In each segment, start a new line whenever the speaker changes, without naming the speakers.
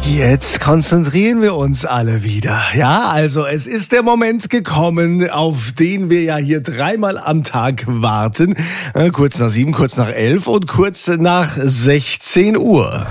Jetzt konzentrieren wir uns alle wieder. Ja, also es ist der Moment gekommen, auf den wir ja hier dreimal am Tag warten. Kurz nach 7, kurz nach 11 und kurz nach 16 Uhr.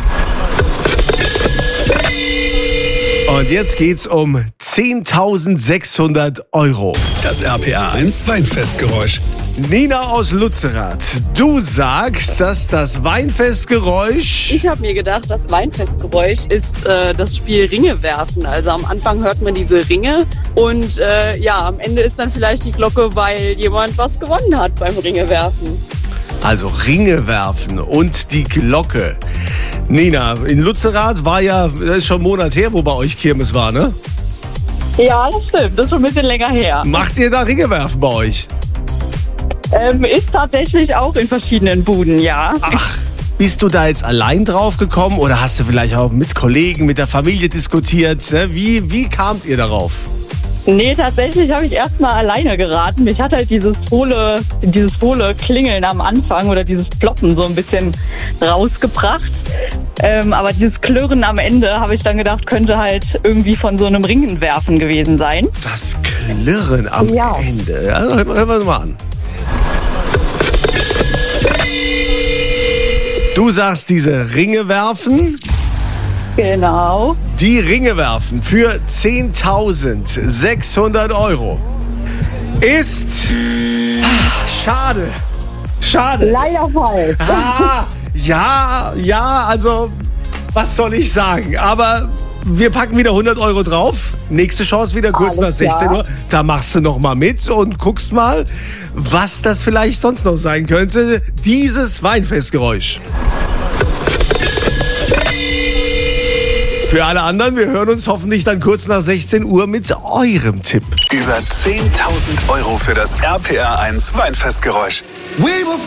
Und jetzt geht's um 10.600 Euro.
Das RPA 1 Weinfestgeräusch.
Nina aus Lützerath, du sagst, dass das Weinfestgeräusch...
Ich habe mir gedacht, das Weinfestgeräusch ist das Spiel Ringe werfen. Also am Anfang hört man diese Ringe und am Ende ist dann vielleicht die Glocke, weil jemand was gewonnen hat beim Ringe werfen.
Also Ringe werfen und die Glocke. Nina, in Lützerath das ist schon einen Monat her, wo bei euch Kirmes war, ne?
Ja, das stimmt. Das ist schon ein bisschen länger her.
Macht ihr da Ringe werfen bei euch?
Ist tatsächlich auch in verschiedenen Buden, ja.
Ach, bist du da jetzt allein drauf gekommen oder hast du vielleicht auch mit Kollegen, mit der Familie diskutiert? Ne? Wie kamt ihr darauf?
Nee, tatsächlich habe ich erstmal alleine geraten. Mich hat halt dieses hohle Klingeln am Anfang oder dieses Ploppen so ein bisschen rausgebracht. Aber dieses Klirren am Ende, habe ich dann gedacht, könnte halt irgendwie von so einem Ringenwerfen gewesen sein.
Das Klirren am Ende. Ja, hören wir mal an. Du sagst, diese Ringe werfen?
Genau.
Die Ringe werfen für 10.600 Euro ist... Schade.
Leider falsch.
Also, was soll ich sagen? Aber wir packen wieder 100 Euro drauf. Nächste Chance wieder kurz nach 16 Uhr. Da machst du noch mal mit und guckst mal, was das vielleicht sonst noch sein könnte. Dieses Weinfestgeräusch. Für alle anderen, wir hören uns hoffentlich dann kurz nach 16 Uhr mit eurem Tipp.
Über 10.000 Euro für das RPA 1 Weinfestgeräusch.